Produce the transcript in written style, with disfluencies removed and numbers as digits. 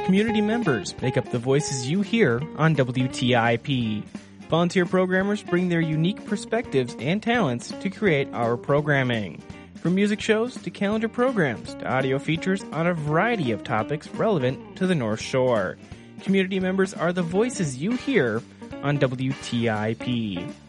Community members make up the voices you hear on WTIP. Volunteer programmers bring their unique perspectives and talents to create our programming. From music shows to calendar programs to audio features on a variety of topics relevant to the North Shore. Community members are the voices you hear on WTIP.